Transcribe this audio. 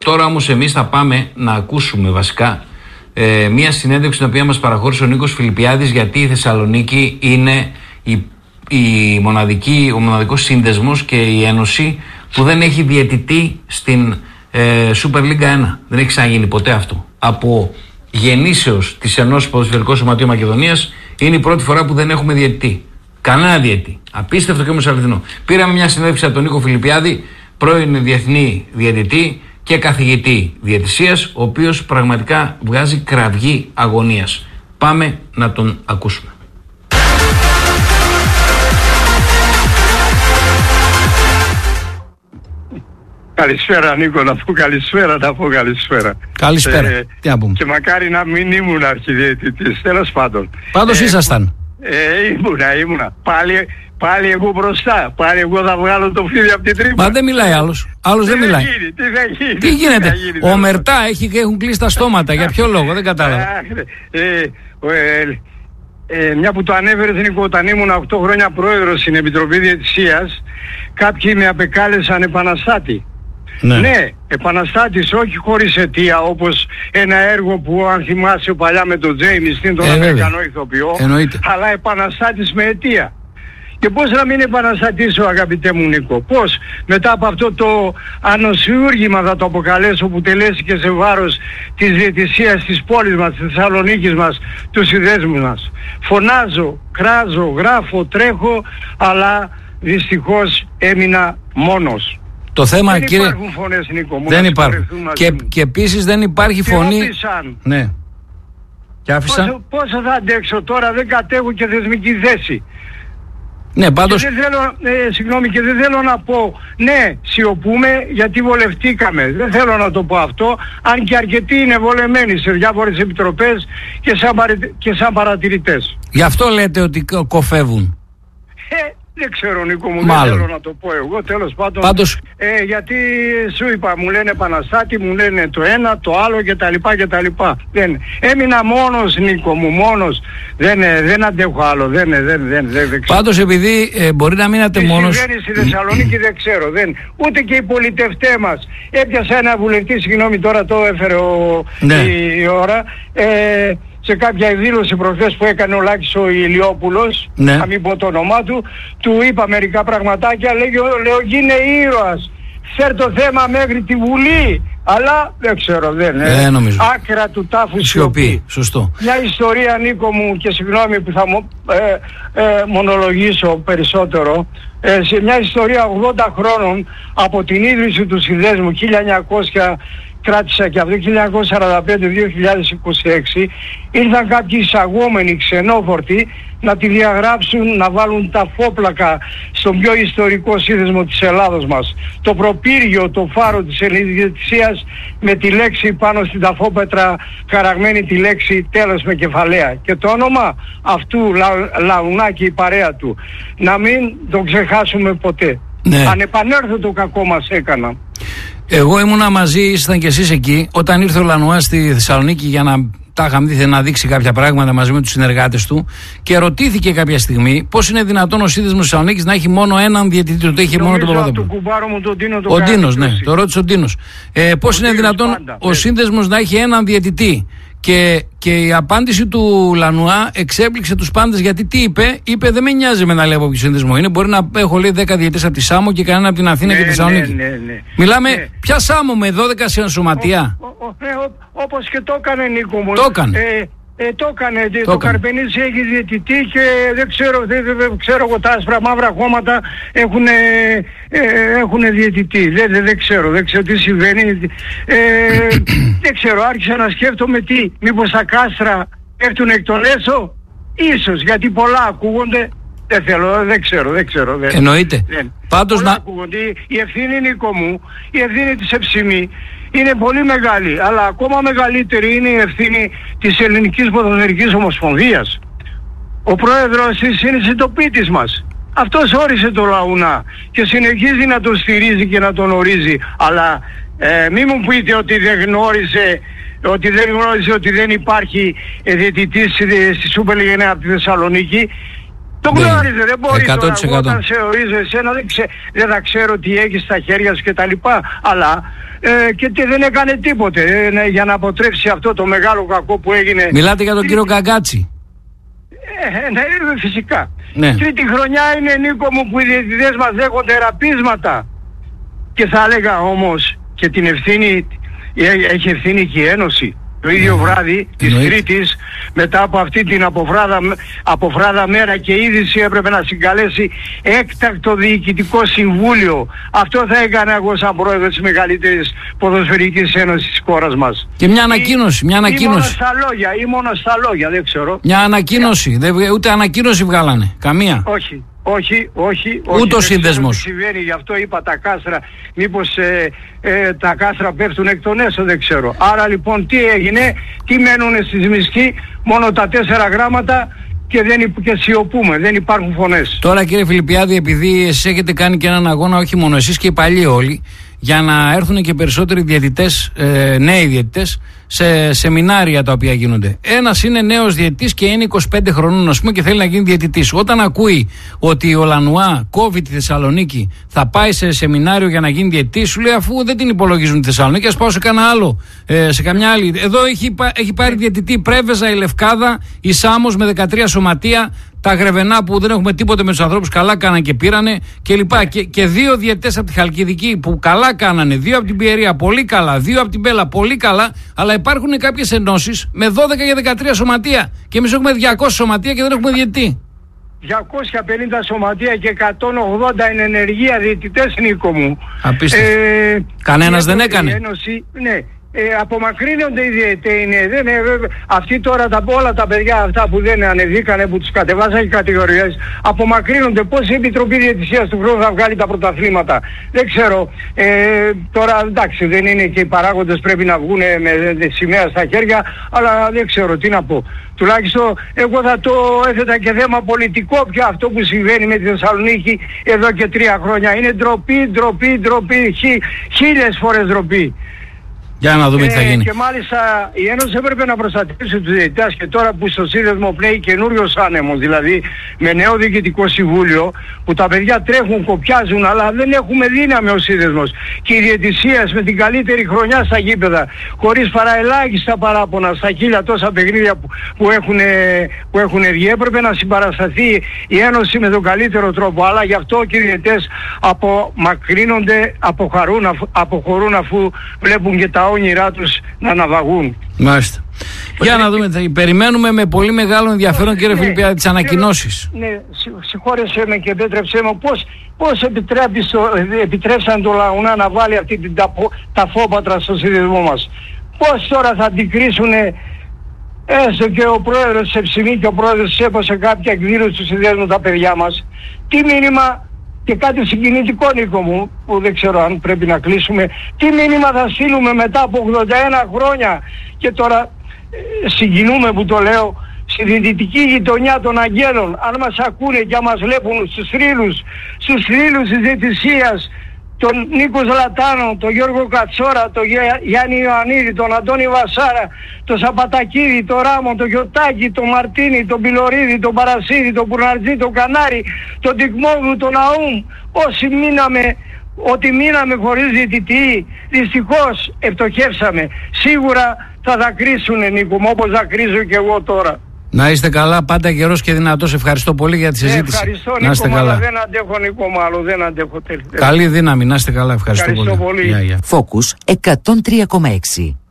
Τώρα όμως εμείς θα πάμε να ακούσουμε βασικά μία συνέντευξη την οποία μας παραχώρησε ο Νίκος Φιλιππιάδης, γιατί η Θεσσαλονίκη είναι ο μοναδικός σύνδεσμος και η ένωση που δεν έχει διαιτητή στην Super League 1. Δεν έχει ξαναγίνει ποτέ αυτό. Από γεννήσεως της Ενώσης Ποδοσφαιρικού Σωματείου Μακεδονίας είναι η πρώτη φορά που δεν έχουμε διαιτητή. Κανένα διαιτητή. Απίστευτο και όμως αληθινό. Πήραμε μια συνέντευξη από τον Νίκο Φιλιππιάδη, πρώην διεθνή διαιτητή και καθηγητή διαιτησίας, ο οποίος πραγματικά βγάζει κραυγή αγωνίας. Πάμε να τον ακούσουμε. Καλησπέρα Νίκο, να πω καλησπέρα. Καλησπέρα. Τι να πούμε. Και μακάρι να μην ήμουν αρχιδιαιτητής, τέλος πάντων. Πάντως ήσασταν. Ήμουνα. Πάλι εγώ μπροστά. Πάλι εγώ θα βγάλω το φίδι από την τρύπα. Μα δεν μιλάει άλλος. Άλλος δεν μιλάει. Τι γίνεται. Ομερτά έχουν κλείσει τα στόματα. Για ποιο λόγο, δεν κατάλαβα. Μια που το ανέφερες Νίκο, όταν ήμουν 8 χρόνια πρόεδρος στην Επιτροπή Διαιτησίας, κάποιοι με απεκάλεσαν επαναστάτη. Ναι, επαναστάτης, όχι χωρίς αιτία, όπως ένα έργο που αν θυμάσαι παλιά με τον Τζέιμις, τον Αμερικανό ηθοποιό, αλλά επαναστάτης με αιτία. Και πώς να μην επαναστατήσω, αγαπητέ μου Νίκο, πώς μετά από αυτό το ανοσιούργημα, θα το αποκαλέσω, που τελέστηκε σε βάρος της διαιτησίας της πόλης μας, της Θεσσαλονίκης μας, του συνδέσμου μας. Φωνάζω, κράζω, γράφω, τρέχω, αλλά δυστυχώς έμεινα μόνος. Το θέμα, δεν κύριε, υπάρχουν φωνές, Νίκο μου. Δεν υπάρχουν. Και επίσης δεν υπάρχει φωνή. Ναι. Και άφησαν. Πόσο θα αντέξω τώρα, δεν κατέχω και θεσμική θέση. Ναι, πάντως. Και δεν θέλω να πω, ναι, σιωπούμε γιατί βολευτήκαμε. Δεν θέλω να το πω αυτό, αν και αρκετοί είναι βολεμένοι σε διάφορες επιτροπές και σαν παρατηρητές. Γι' αυτό λέτε ότι κοφεύουν. Δεν ξέρω Νίκο μου, δεν θέλω να το πω εγώ, τέλος πάντων. Γιατί σου είπα, μου λένε επαναστάτη, μου λένε το ένα, το άλλο κτλ. Έμεινα μόνος Νίκο μου, μόνος. Δεν αντέχω άλλο, δεν ξέρω. Πάντως επειδή μπορεί να μείνατε μόνος. Τι συμβαίνει στη Θεσσαλονίκη δεν ξέρω, ούτε και οι πολιτευτές μας. Έπιασα ένα βουλευτή, συγγνώμη τώρα το έφερε η ώρα, σε κάποια εκδήλωση προχθές που έκανε ο Λάκης ο Ηλιόπουλος, να μην πω το όνομά του, του είπα μερικά πραγματάκια, λέω γίνε ήρωας, φέρ το θέμα μέχρι τη Βουλή, αλλά δεν ξέρω, νομίζω. Άκρα του τάφου σιωπή. Σωστό. Μια ιστορία Νίκο μου, και συγγνώμη που θα μονολογήσω περισσότερο, σε μια ιστορία 80 χρόνων από την ίδρυση του συνδέσμου 1900, κράτησα και από το 1945-2026, ήρθαν κάποιοι εισαγόμενοι ξενόφορτοι να τη διαγράψουν, να βάλουν τα φόπλακα στον πιο ιστορικό σύνδεσμο της Ελλάδος μας. Το προπύργιο, το φάρο της ελληνικής με τη λέξη πάνω στην ταφόπετρα χαραγμένη τη λέξη τέλος με κεφαλαία. Και το όνομα αυτού Λαουνάκη, η παρέα του, να μην το ξεχάσουμε ποτέ. Ναι. Ανεπανέρθωτο κακό μας έκανα. Εγώ ήμουνα μαζί, ήσασταν και εσείς εκεί, όταν ήρθε ο Λανουά στη Θεσσαλονίκη για να τα είχαμε να δείξει κάποια πράγματα μαζί με τους συνεργάτες του, και ρωτήθηκε κάποια στιγμή πώς είναι δυνατόν ο σύνδεσμος της Θεσσαλονίκης να έχει μόνο έναν διαιτητή, ότι έχει μόνο τον Παπαδόπουλο. Ο Ντίνος, ναι, το ρώτησε ο Ντίνος. Πώς είναι δυνατόν ο σύνδεσμος να έχει έναν διαιτητή. Και η απάντηση του Λανουά εξέπληξε τους πάντες, γιατί τι είπε, δεν με νοιάζει με να λέω από ποιο σύνδεσμο είναι. Μπορεί να έχω, λέει, 10 διαιτητές από τη Σάμο και κανένα από την Αθήνα και τη Θεσσαλονίκη. Μιλάμε, ποια Σάμο με 12 σωματεία. Όπως και το έκανε Νίκο μου. Το έκανε. Το Καρπενήσι έχει διαιτητή και δεν ξέρω εγώ, τα άσπρα μαύρα χώματα έχουν διαιτητή. Δεν ξέρω τι συμβαίνει. Δεν ξέρω, άρχισα να σκέφτομαι μήπως τα κάστρα πέφτουν εκ των έσω. Ίσως, γιατί πολλά ακούγονται. Δεν ξέρω. Εννοείται. Πάντως ακούγονται. Η ευθύνη, Νίκο μου, η ευθύνη της Εψημή είναι πολύ μεγάλη, αλλά ακόμα μεγαλύτερη είναι η ευθύνη της Ελληνικής Ποδοσφαιρικής Ομοσπονδίας. Ο πρόεδρος της είναι συντοπίτης μας. Αυτός όρισε το Λαουνά και συνεχίζει να τον στηρίζει και να τον ορίζει. Αλλά μη μου πείτε ότι δεν γνώριζε ότι δεν υπάρχει διαιτητής στη Super League από τη Θεσσαλονίκη. Το γνώριζε, δεν μπορεί 100%. τώρα, όταν σε ορίζω εσένα δεν θα ξέρω τι έχεις στα χέρια σου και τα λοιπά, αλλά και δεν έκανε τίποτε για να αποτρέψει αυτό το μεγάλο κακό που έγινε. Μιλάτε για τον κύριο Καγκάτσι. Ναι, φυσικά. Ναι. Τρίτη χρονιά είναι, Νίκο μου, που οι διαιτητές μας δέχονται ραπίσματα. Και θα έλεγα όμως και την ευθύνη, έχει ευθύνη και η Ένωση. Το ίδιο βράδυ της Τρίτης, μετά από αυτή την αποφράδα μέρα και είδηση, έπρεπε να συγκαλέσει έκτακτο διοικητικό συμβούλιο. Αυτό θα έκανα εγώ σαν πρόεδρος της μεγαλύτερης ποδοσφαιρικής ένωσης της χώρας μας. Και μια ανακοίνωση. Ή μόνο στα λόγια, δεν ξέρω. Μια ανακοίνωση. Ούτε ανακοίνωση βγάλανε. Καμία. Όχι. Ούτε ο σύνδεσμος. Συμβαίνει, γι' αυτό είπα τα κάστρα. Μήπως τα κάστρα πέφτουν εκ των έσω, δεν ξέρω. Άρα λοιπόν τι έγινε, τι μένουνε στις μισθοί, μόνο τα 4 γράμματα και σιωπούμε, δεν υπάρχουν φωνές. Τώρα κύριε Φιλιππιάδη, επειδή εσείς έχετε κάνει και έναν αγώνα, όχι μόνο εσείς και οι παλιοί όλοι, για να έρθουν και περισσότεροι διαιτητές, νέοι διαιτητές, σε σεμινάρια τα οποία γίνονται. Ένας είναι νέος διαιτητής και είναι 25 χρονών, ας πούμε, και θέλει να γίνει διαιτητής. Όταν ακούει ότι ο Λανουά κόβει τη Θεσσαλονίκη, θα πάει σε σεμινάριο για να γίνει διαιτητής, σου λέει αφού δεν την υπολογίζουν τη Θεσσαλονίκη, ας πάω σε κανένα άλλο, σε καμιά άλλη. Εδώ έχει πάρει διαιτητή Πρέβεζα, η Λευκάδα, η Σάμος με 13 σωματεία. Τα Γρεβενά που δεν έχουμε τίποτε με τους ανθρώπους, καλά κάναν και πήρανε κλπ. Και 2 διαιτητές από τη Χαλκιδική που καλά κάνανε, 2 από την Πιερία πολύ καλά, 2 από την Πέλα πολύ καλά, αλλά υπάρχουν κάποιες ενώσεις με 12 και 13 σωματεία. Και εμείς έχουμε 200 σωματεία και δεν έχουμε διαιτητή. 250 σωματεία και 180 είναι ενεργεία διαιτητές, Νίκο μου. Απίστευτο. Κανένας δεν έκανε. Ένωση, ναι. Απομακρύνονται οι διαιτητές. Αυτοί τώρα όλα τα παιδιά αυτά που δεν ανεβήκανε, που τους κατεβάσαν οι κατηγορίες, απομακρύνονται. Πώς η Επιτροπή Διαιτησίας του χρόνου θα βγάλει τα πρωταθλήματα, δεν ξέρω. Τώρα εντάξει, δεν είναι και οι παράγοντες, πρέπει να βγουν με σημαία στα χέρια, αλλά δεν ξέρω τι να πω. Τουλάχιστον εγώ θα το έθετα και θέμα πολιτικό πια αυτό που συμβαίνει με τη Θεσσαλονίκη εδώ και 3 χρόνια. Είναι ντροπή, χίλιες φορές ντροπή. Για να δούμε τι θα γίνει. Και μάλιστα η Ένωση έπρεπε να προστατεύσει τους διαιτητές, και τώρα που στο σύνδεσμο πνέει καινούριος άνεμος, δηλαδή με νέο διοικητικό συμβούλιο, που τα παιδιά τρέχουν, κοπιάζουν, αλλά δεν έχουμε δύναμη ο σύνδεσμος. Και η διαιτησία με την καλύτερη χρονιά στα γήπεδα, χωρίς παρά ελάχιστα παράπονα στα 1000 τόσα παιχνίδια που έχουν βγει, έπρεπε να συμπαρασταθεί η Ένωση με τον καλύτερο τρόπο. Αλλά γι' αυτό και οι διαιτητές απομακρύνονται, αποχωρούν αφού βλέπουν και τα όνειρά τους να αναβαγούν. Μάλιστα. Για να δούμε, περιμένουμε με πολύ μεγάλο ενδιαφέρον, κύριε Φιλιππιάδη, τις ανακοινώσεις. Ναι, συγχώρεσέ με και επέτρεψέ μου, πώς επιτρέψαν το Λαουνά να βάλει αυτή τα φόπατρα στο σύνδεσμό μας. Πώς τώρα θα αντικρίσουνε, έστω και ο πρόεδρος της Εψημή και ο πρόεδρος της ΕΠΟ σε κάποια εκδήλωση του συνδέσμου, τα παιδιά μας. Τι μήνυμα, και κάτι συγκινητικό, Νίκο μου, που δεν ξέρω αν πρέπει να κλείσουμε, τι μήνυμα θα στείλουμε μετά από 81 χρόνια, και τώρα συγκινούμε που το λέω, στη δυτική γειτονιά των Αγγέλων, αν μας ακούνε και αν μας βλέπουν στους θρύλους της διαιτησίας, τον Νίκο Λατάνο, τον Γιώργο Κατσόρα, τον Γιάννη Ιωαννίδη, τον Αντώνη Βασάρα, τον Σαπατακίδη, τον Ράμο, τον Γιωτάκη, τον Μαρτίνη, τον Πιλωρίδη, τον Παρασίδη, τον Πουρναρτζή, τον Κανάρη, τον Τικμόδου, τον Ναούμ. Όσοι μείναμε χωρίς διαιτητή, δυστυχώς ευτοχεύσαμε. Σίγουρα θα δακρύσουνε, Νίκο μου, όπως δακρύζω και εγώ τώρα. Να είστε καλά, πάντα γερός και δυνατός. Ευχαριστώ πολύ για τη συζήτηση. Ευχαριστώ, Νίκο μου, αλλά δεν αντέχω, Νίκο μου, άλλο δεν αντέχω. Καλή δύναμη, να είστε καλά. Ευχαριστώ πολύ. Πολύ. Focus 103,6.